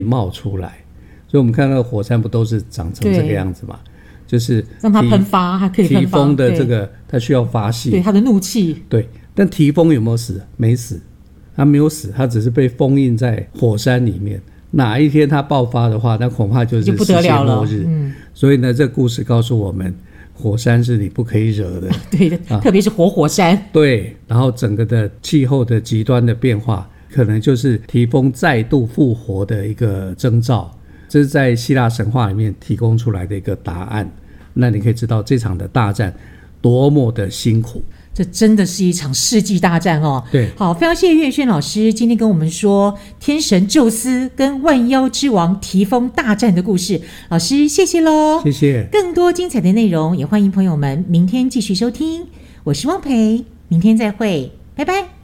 冒出来。所以我们看到火山不都是长成这个样子嘛？就是让它喷发，还可以喷发。 提丰的这个它需要发泄， 对它的怒气。 对，但提丰有没有死？没死，他没有死，他只是被封印在火山里面。哪一天它爆发的话，那恐怕就是世界末日。所以呢，这故事告诉我们，火山是你不可以惹的。 对的，特别是活山。 对，然后整个的气候的极端的变化，可能就是提丰再度复活的一个征兆。这是在希腊神话里面提供出来的一个答案。那你可以知道这场的大战多么的辛苦。 这真的是一场世纪大战哦。 对， 好，非常谢谢岳轩老师今天跟我们说天神宙斯跟万妖之王提丰大战的故事。老师谢谢咯。 谢谢。 更多精彩的内容也欢迎朋友们明天继续收听。我是汪培，明天再会，拜拜。